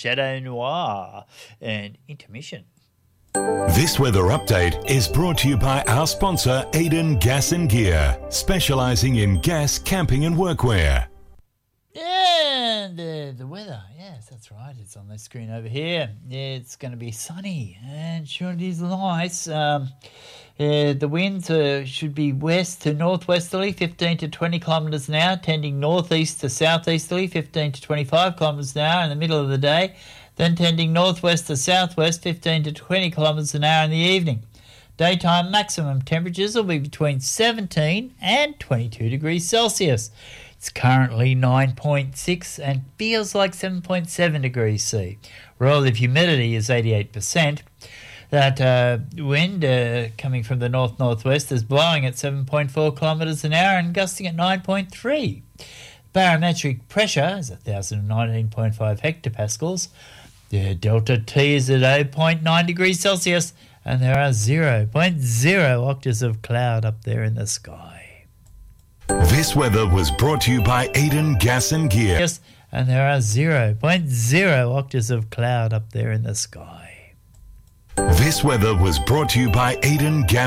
Shadow Noir and Intermission. This weather update is brought to you by our sponsor, Aiden Gas and Gear, specialising in gas, camping and workwear. And the weather, yes, that's right. It's on the screen over here. It's going to be sunny, and sure it is nice. The winds should be west to northwesterly, 15 to 20 kilometres an hour, tending northeast to southeasterly, 15 to 25 kilometres an hour in the middle of the day, then tending northwest to southwest, 15 to 20 kilometres an hour in the evening. Daytime maximum temperatures will be between 17 and 22 degrees Celsius. It's currently 9.6 and feels like 7.7 degrees C. Relative humidity is 88%. That wind coming from the north-northwest is blowing at 7.4 kilometres an hour and gusting at 9.3. Barometric pressure is 1,019.5 hectopascals. The delta T is at 0.9 degrees Celsius, and there are 0.0 octaves of cloud up there in the sky. This weather was brought to you by Aiden Gas and Gear. Yes, and there are 0.0 octaves of cloud up there in the sky. This weather was brought to you by Aiden Gas